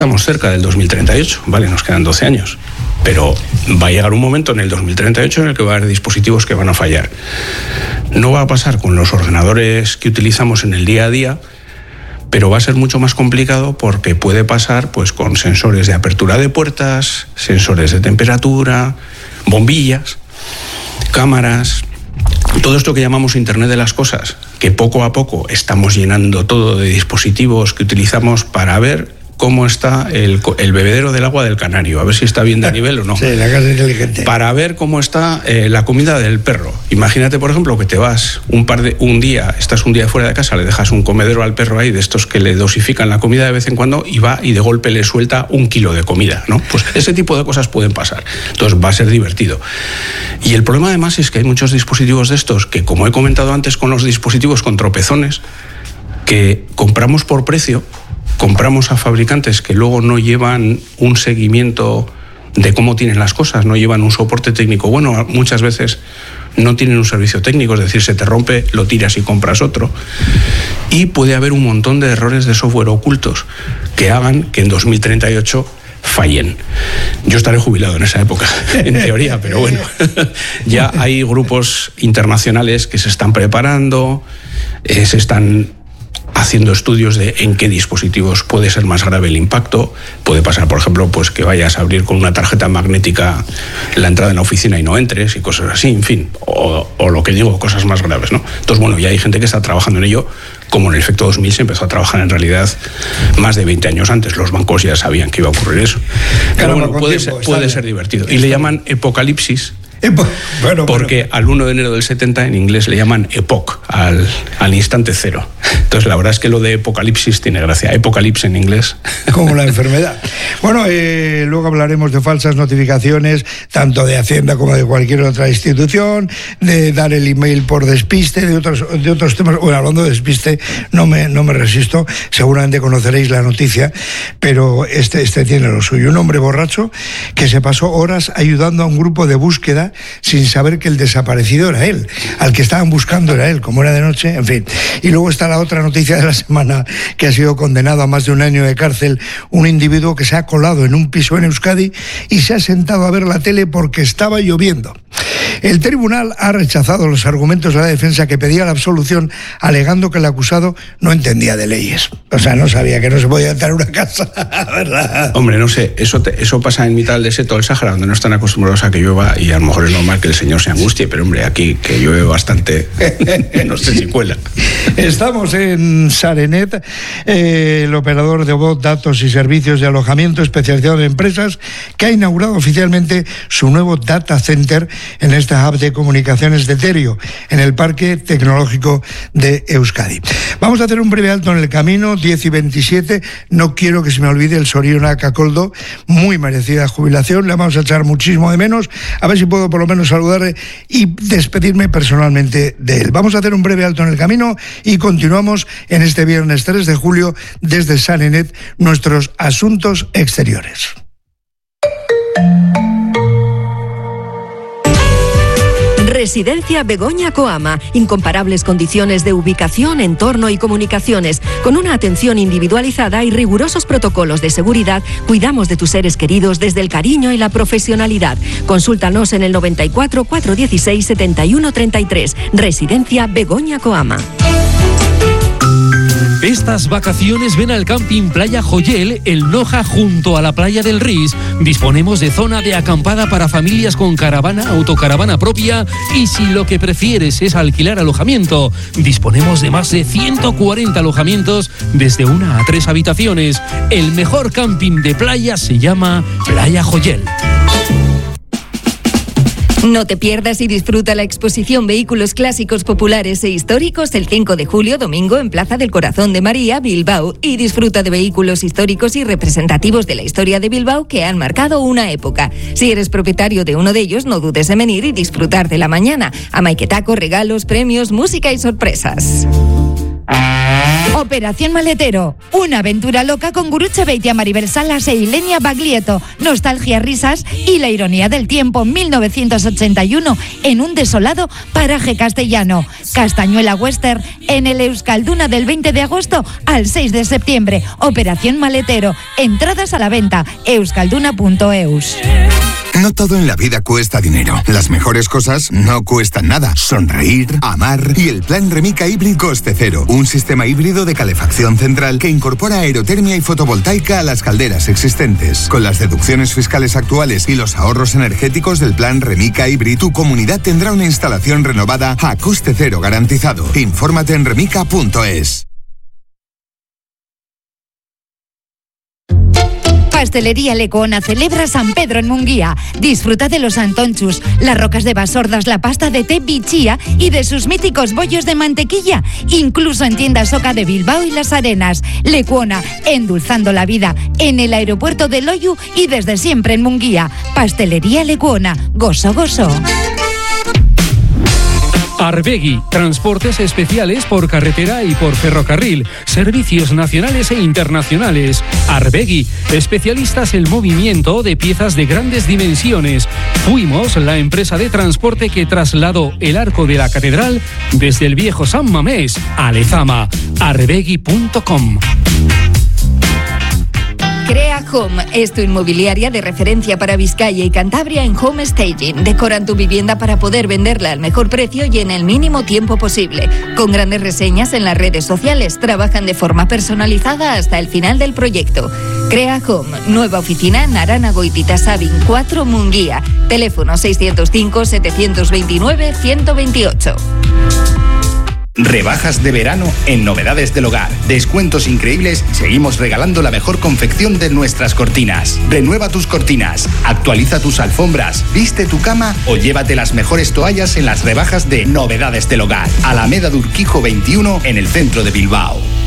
Estamos cerca del 2038, vale, nos quedan 12 años. Pero va a llegar un momento en el 2038 en el que va a haber dispositivos que van a fallar. No va a pasar con los ordenadores que utilizamos en el día a día, pero va a ser mucho más complicado porque puede pasar pues, con sensores de apertura de puertas, sensores de temperatura, bombillas, cámaras, todo esto que llamamos Internet de las cosas, que poco a poco estamos llenando todo de dispositivos que utilizamos para ver cómo está el bebedero del agua del canario, a ver si está bien de nivel o no. Sí, la casa inteligente. Para ver cómo está la comida del perro. Imagínate, por ejemplo, que te vas estás un día fuera de casa, le dejas un comedero al perro ahí, de estos que le dosifican la comida de vez en cuando, y va y de golpe le suelta 1 kilo de comida, ¿no? Pues ese tipo de cosas pueden pasar. Entonces va a ser divertido. Y el problema además es que hay muchos dispositivos de estos que, como he comentado antes con los dispositivos con tropezones, que compramos por precio, compramos a fabricantes que luego no llevan un seguimiento de cómo tienen las cosas, no llevan un soporte técnico bueno, muchas veces no tienen un servicio técnico, es decir, se te rompe, lo tiras y compras otro. Y puede haber un montón de errores de software ocultos que hagan que en 2038 fallen. Yo estaré jubilado en esa época, en teoría, pero bueno, ya hay grupos internacionales que se están preparando, se están haciendo estudios de en qué dispositivos puede ser más grave el impacto. Puede pasar, por ejemplo, pues que vayas a abrir con una tarjeta magnética la entrada en la oficina y no entres y cosas así, en fin, o lo que digo, cosas más graves, ¿no? Entonces, bueno, ya hay gente que está trabajando en ello, como en el efecto 2000 se empezó a trabajar en realidad más de 20 años antes. Los bancos ya sabían que iba a ocurrir eso. Pero bueno, puede ser divertido. Y le llaman apocalipsis. Porque al 1 de enero del 70 en inglés le llaman epoch, al instante cero. Entonces la verdad es que lo de apocalipsis tiene gracia. Apocalipsis en inglés. Como la enfermedad. Bueno, luego hablaremos de falsas notificaciones, tanto de Hacienda como de cualquier otra institución, de dar el email por despiste, de otros temas. Bueno, hablando de despiste, no me resisto. Seguramente conoceréis la noticia, pero este tiene lo suyo. Un hombre borracho que se pasó horas ayudando a un grupo de búsqueda sin saber que el desaparecido era él, al que estaban buscando era él, como era de noche, en fin. Y luego está la otra noticia de la semana, que ha sido condenado a más de 1 año de cárcel un individuo que se ha colado en un piso en Euskadi y se ha sentado a ver la tele porque estaba lloviendo. El tribunal ha rechazado los argumentos de la defensa, que pedía la absolución alegando que el acusado no entendía de leyes. O sea, no sabía que no se podía entrar a una casa, ¿verdad? Hombre, no sé, eso pasa en mitad del desierto del Sáhara, donde no están acostumbrados a que llueva, y a lo mejor es normal que el señor se angustie, pero hombre, aquí que llueve bastante, no sé si cuela. Estamos en Sarenet, el operador de voz, datos y servicios de alojamiento especializado en empresas, que ha inaugurado oficialmente su nuevo data center en esta hub de comunicaciones de Terio, en el Parque Tecnológico de Euskadi. Vamos a hacer un breve alto en el camino, 10:27. No quiero que se me olvide el Soriona Cacoldo, muy merecida jubilación, le vamos a echar muchísimo de menos. A ver si puedo por lo menos saludarle y despedirme personalmente de él. Vamos a hacer un breve alto en el camino y continuamos en este viernes 3 de julio desde Sarenet, nuestros asuntos exteriores. Residencia Begoña Coama. Incomparables condiciones de ubicación, entorno y comunicaciones. Con una atención individualizada y rigurosos protocolos de seguridad, cuidamos de tus seres queridos desde el cariño y la profesionalidad. Consúltanos en el 94 416 71 33. Residencia Begoña Coama. Estas vacaciones ven al Camping Playa Joyel, el Noja, junto a la playa del Ris. Disponemos de zona de acampada para familias con caravana, autocaravana propia, y si lo que prefieres es alquilar alojamiento, disponemos de más de 140 alojamientos desde 1 a 3 habitaciones. El mejor camping de playa se llama Playa Joyel. No te pierdas y disfruta la exposición Vehículos Clásicos, Populares e Históricos el 5 de julio, domingo, en Plaza del Corazón de María, Bilbao, y disfruta de vehículos históricos y representativos de la historia de Bilbao que han marcado una época. Si eres propietario de uno de ellos, no dudes en venir y disfrutar de la mañana. Amaiketako, regalos, premios, música y sorpresas. Operación Maletero, una aventura loca con Guruche Beitia, Maribel Salas e Ilenia Baglietto, nostalgia, risas y la ironía del tiempo. 1981 en un desolado paraje castellano. Castañuela Western en el Euskalduna del 20 de agosto al 6 de septiembre. Operación Maletero, entradas a la venta, euskalduna.eus. No todo en la vida cuesta dinero. Las mejores cosas no cuestan nada. Sonreír, amar y el plan Remica Hybrid coste cero. Un sistema híbrido de calefacción central que incorpora aerotermia y fotovoltaica a las calderas existentes. Con las deducciones fiscales actuales y los ahorros energéticos del plan Remica Hybrid, tu comunidad tendrá una instalación renovada a coste cero garantizado. Infórmate en remica.es. Pastelería Lecuona celebra San Pedro en Munguía. Disfruta de los antonchus, las rocas de Basordas, la pasta de té bichía y de sus míticos bollos de mantequilla. Incluso en tiendas Oca de Bilbao y Las Arenas. Lecuona, endulzando la vida en el aeropuerto de Loiu y desde siempre en Munguía. Pastelería Lecuona, gozo, gozo. Arbegui, transportes especiales por carretera y por ferrocarril, servicios nacionales e internacionales. Arbegui, especialistas en movimiento de piezas de grandes dimensiones. Fuimos la empresa de transporte que trasladó el arco de la catedral desde el viejo San Mamés a Lezama. Arbegui.com. Crea Home es tu inmobiliaria de referencia para Vizcaya y Cantabria en home staging. Decoran tu vivienda para poder venderla al mejor precio y en el mínimo tiempo posible. Con grandes reseñas en las redes sociales, trabajan de forma personalizada hasta el final del proyecto. Crea Home, nueva oficina en Arana Goitita Sabin 4 Munguía. Teléfono 605-729-128. Rebajas de verano en Novedades del Hogar. Descuentos increíbles. Seguimos regalando la mejor confección de nuestras cortinas. Renueva tus cortinas, actualiza tus alfombras, viste tu cama o llévate las mejores toallas en las rebajas de Novedades del Hogar. Alameda de Urquijo 21 en el centro de Bilbao.